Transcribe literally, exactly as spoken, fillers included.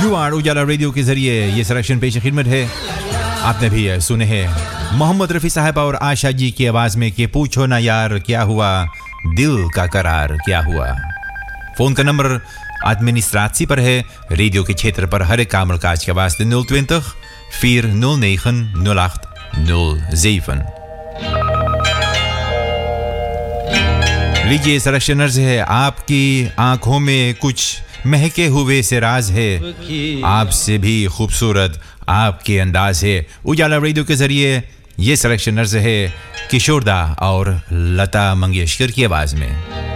You are Ujala radio के जरिए ये सिलेक्शन पेश खिदमत है। आपने भी सुने हैं मोहम्मद रफ़ी साहब और आशा जी की आवाज़ में कि पूछो ना यार क्या हुआ, दिल का करार क्या हुआ। फ़ोन का नंबर एडमिनिस्ट्राtie पर है, रेडियो के क्षेत्र पर हर एक कामल काज के वास्ते nul twintig vier nul negen nul acht nul zeven। लीजिए सिलेक्शनर्स है, आपकी आंखों में कुछ महके हुए से राज है, आपसे भी खूबसूरत आपके अंदाज है। उजाला रेडियो के जरिए ये सिलेक्शनर्स है किशोर दा और लता मंगेशकर की आवाज़ में।